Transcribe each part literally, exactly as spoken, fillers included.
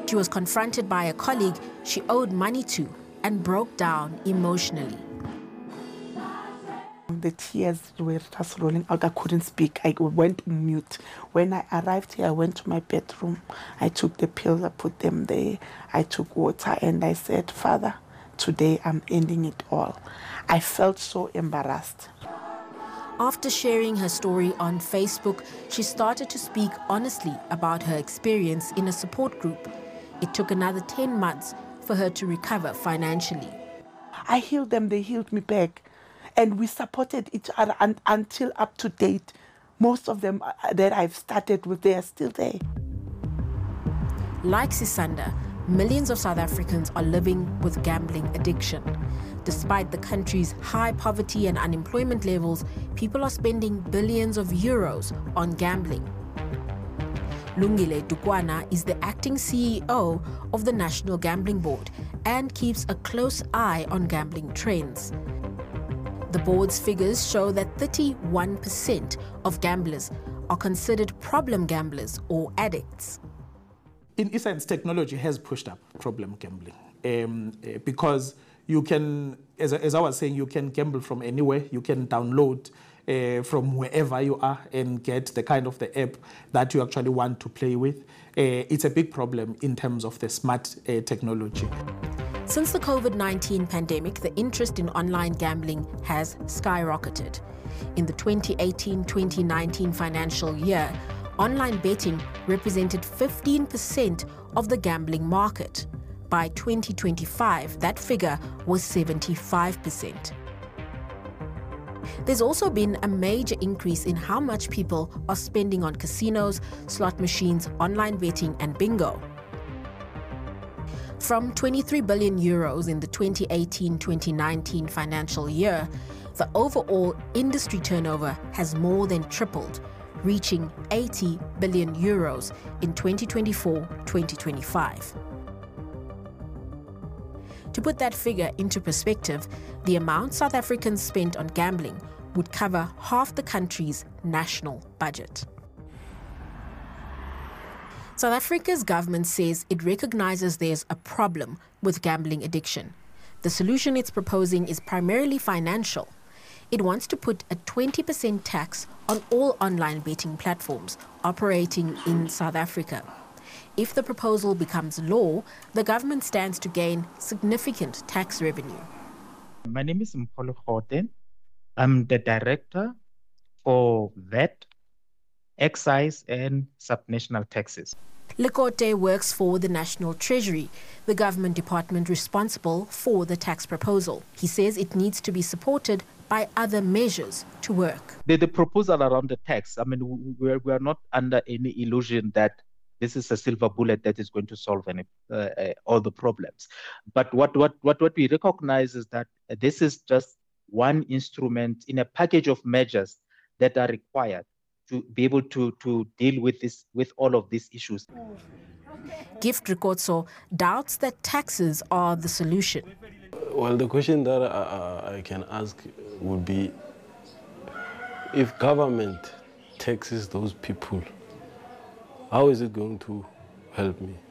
She was confronted by a colleague she owed money to and broke down emotionally. The tears were just rolling out. I couldn't speak. I went mute. When I arrived here, I went to my bedroom. I took the pills, I put them there. I took water and I said, Father, today I'm ending it all. I felt so embarrassed. After sharing her story on Facebook, she started to speak honestly about her experience in a support group. It took another ten months for her to recover financially. I healed them, they healed me back. And we supported each other and, until up to date. Most of them that I've started with, they are still there. Like Sisanda, millions of South Africans are living with gambling addiction. Despite the country's high poverty and unemployment levels, people are spending billions of euros on gambling. Lungile Dukwana is the acting C E O of the National Gambling Board and keeps a close eye on gambling trends. The board's figures show that thirty-one percent of gamblers are considered problem gamblers or addicts. In essence, technology has pushed up problem gambling um, uh, because you can, as, as I was saying, you can gamble from anywhere. You can download uh, from wherever you are and get the kind of the app that you actually want to play with. Uh, it's a big problem in terms of the smart uh, technology. Since the COVID nineteen pandemic, the interest in online gambling has skyrocketed. In the twenty eighteen twenty nineteen financial year, online betting represented fifteen percent of the gambling market. By twenty twenty-five, that figure was seventy-five percent. There's also been a major increase in how much people are spending on casinos, slot machines, online betting, and bingo. From twenty-three billion euros in the twenty eighteen twenty nineteen financial year, the overall industry turnover has more than tripled, reaching eighty billion euros in twenty twenty-four twenty twenty-five. To put that figure into perspective, the amount South Africans spent on gambling would cover half the country's national budget. South Africa's government says it recognizes there's a problem with gambling addiction. The solution it's proposing is primarily financial. It wants to put a twenty percent tax on all online betting platforms operating in South Africa. If the proposal becomes law, the government stands to gain significant tax revenue. My name is Mpolo Khote. I'm the director for V A T, excise and subnational taxes. Lekote works for the National Treasury, the government department responsible for the tax proposal. He says it needs to be supported by other measures to work. The, the proposal around the tax, I mean, we are, we are not under any illusion that this is a silver bullet that is going to solve any, uh, uh, all the problems. But what, what, what, what we recognize is that this is just one instrument in a package of measures that are required to be able to, to deal with this, with all of these issues. Gift Rikotso doubts that taxes are the solution. Well, the question that I, I can ask would be, if government taxes those people, how is it going to help me?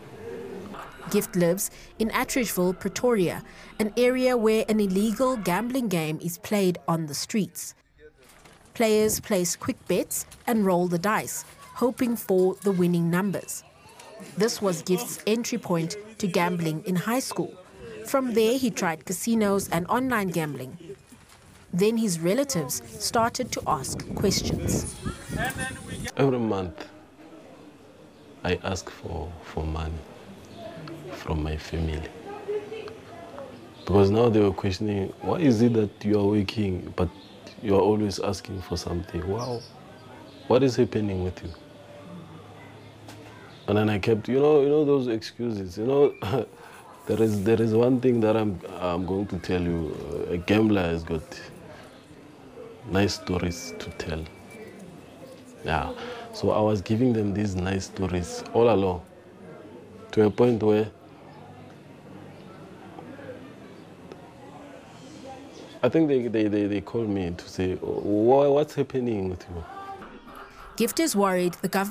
Gift lives in Attridgeville, Pretoria, an area where an illegal gambling game is played on the streets. Players place quick bets and roll the dice, hoping for the winning numbers. This was Gift's entry point to gambling in high school. From there, he tried casinos and online gambling. Then his relatives started to ask questions. Every month, I ask for, for money from my family. Because now they were questioning, why is it that you are working, but you are always asking for something? Wow, what is happening with you? And then I kept, you know, you know those excuses. You know, there is there is one thing that I'm I'm going to tell you. A gambler has got nice stories to tell. Yeah, so I was giving them these nice stories all along, to a point where I think they, they, they, they called me to say, oh, what's happening with you? Gift is worried the government